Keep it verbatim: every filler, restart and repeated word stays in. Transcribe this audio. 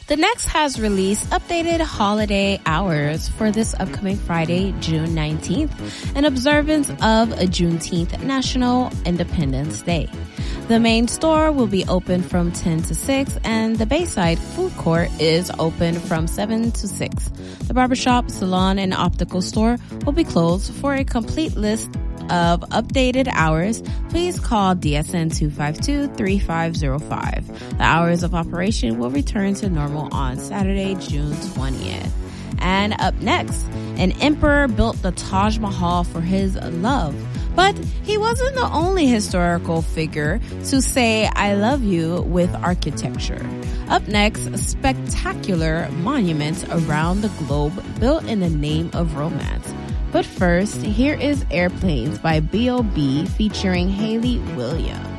The Next has released updated holiday hours for this upcoming Friday, June nineteenth, in observance of a Juneteenth National Independence Day. The main store will be open from ten to six, and the Bayside food court is open from seven to six. The barbershop, salon, and optical store will be closed. For a complete list of updated hours, please call D S N two five two, three five zero five. The hours of operation will return to normal on Saturday, June twentieth. And up next, an emperor built the Taj Mahal for his love. But he wasn't the only historical figure to say I love you with architecture. Up next, spectacular monuments around the globe built in the name of romance. But first, here is Airplanes by B O B featuring Hayley Williams.